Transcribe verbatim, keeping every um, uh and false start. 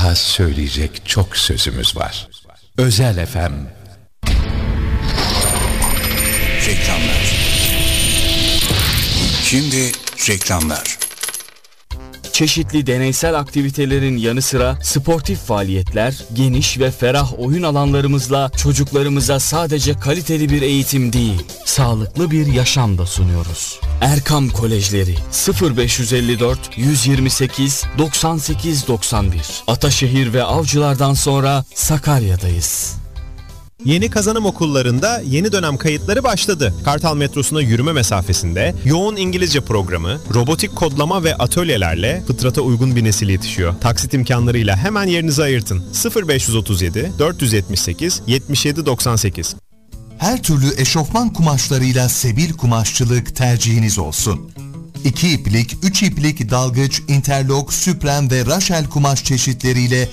Daha söyleyecek çok sözümüz var. Özel F M. Reklamlar. Şimdi reklamlar. Çeşitli deneysel aktivitelerin yanı sıra sportif faaliyetler, geniş ve ferah oyun alanlarımızla çocuklarımıza sadece kaliteli bir eğitim değil, sağlıklı bir yaşam da sunuyoruz. Erkam Kolejleri sıfır beş yüz elli dört yüz yirmi sekiz doksan sekiz doksan bir Ataşehir ve Avcılar'dan sonra Sakarya'dayız. Yeni kazanım okullarında yeni dönem kayıtları başladı. Kartal metrosuna yürüme mesafesinde yoğun İngilizce programı, robotik kodlama ve atölyelerle fıtrata uygun bir nesil yetişiyor. Taksit imkanlarıyla hemen yerinizi ayırtın. sıfır beş üç yedi dört yetmiş sekiz yetmiş yedi doksan sekiz. Her türlü eşofman kumaşlarıyla Sebil Kumaşçılık tercihiniz olsun. İki iplik, üç iplik dalgıç, interlok, süpren ve raşel kumaş çeşitleriyle